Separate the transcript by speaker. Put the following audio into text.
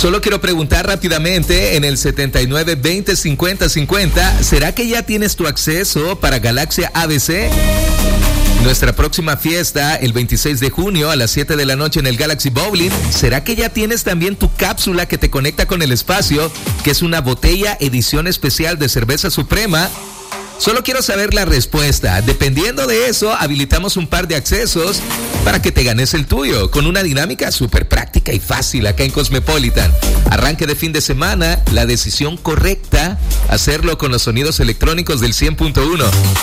Speaker 1: Solo quiero preguntar rápidamente en el 79 20 50 50, ¿será que ya tienes tu acceso para Galaxia ABC? Nuestra próxima fiesta, el 26 de junio a las 7 de la noche en el Galaxy Bowling. ¿Será que ya tienes también tu cápsula que te conecta con el espacio, que es una botella edición especial de cerveza suprema? Solo quiero saber la respuesta. Dependiendo de eso, habilitamos un par de accesos para que te ganes el tuyo, con una dinámica súper práctica y fácil acá en Cosmopolitan. Arranque de fin de semana, la decisión correcta, hacerlo con los sonidos electrónicos del 100.1.